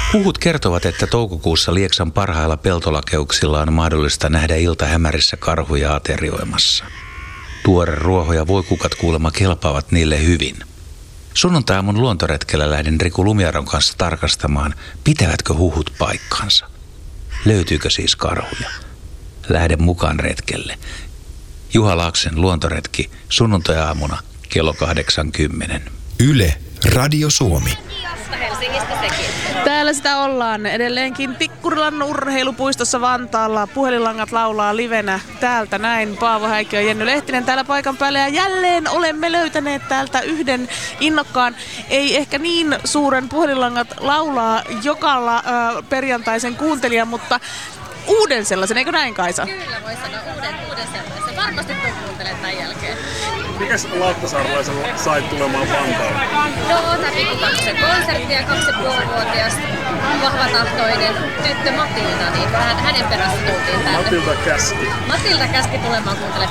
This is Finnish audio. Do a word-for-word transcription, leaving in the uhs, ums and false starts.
Huhut kertovat, että toukokuussa Lieksan parhailla peltolakeuksilla on mahdollista nähdä iltahämärissä karhuja aterioimassa. Tuore ruoho ja voikukat kuulemma kelpaavat niille hyvin. Sunnuntai-aamun luontoretkellä lähdin Riku Lumiaron kanssa tarkastamaan, pitävätkö huhut paikkansa. Löytyykö siis karhuja? Lähden mukaan retkelle. Juha Laaksen luontoretki sunnuntai-aamuna kello kahdeksankymmentä. Yle, Radio Suomi. Täällä sitä ollaan edelleenkin Tikkurilan urheilupuistossa Vantaalla. Puhelinlangat laulaa livenä täältä näin. Paavo Häikki ja Jenny Lehtinen täällä paikan päällä. Ja jälleen olemme löytäneet täältä yhden innokkaan, ei ehkä niin suuren puhelinlangat laulaa jokalla äh, perjantaisen kuuntelijan, mutta uuden sellaisen, eikö näin Kaisa? Kyllä voi sanoa uuden, uuden sellaisen. Varmasti tuon kuuntelen tämän jälkeen. Mikäs Lauttasaarelaisella sait tulemaan Vantaalle? No, tämä Pikkukakkosen konsertti ja kaksi ja puolivuotias vahvatahtoinen tyttö Matilda, niin hän, hänen perässä tultiin tänne. Matilda käski. Matilda käski tulemaan kuuntelemaan